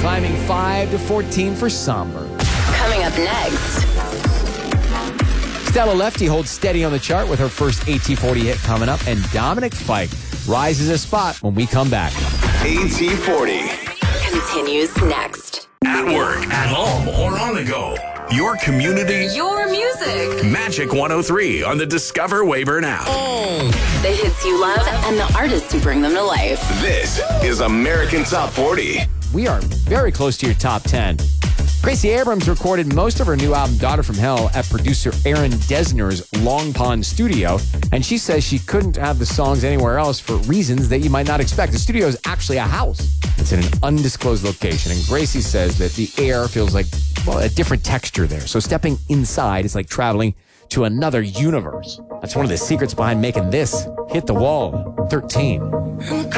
climbing 5 to 14 for Somber. Coming up next. Stella Lefty holds steady on the chart with her first AT40 hit coming up, and Dominic Fike rises a spot when we come back. AT40 Continues next. at work, at home, or on the go. Your community, Your music. Magic 103 on the Discover Weyburn app. The hits you love and the artists who bring them to life. This is American Top 40. We are very close to your top 10. Gracie Abrams recorded most of her new album, Daughter from Hell, at producer Aaron Dessner's Long Pond studio, and she says she couldn't have the songs anywhere else for reasons that you might not expect. The studio is actually a house. It's in an undisclosed location, and Gracie says that the air feels like, well, a different texture there. So stepping inside is like traveling to another universe. That's one of the secrets behind making this hit the wall. 13.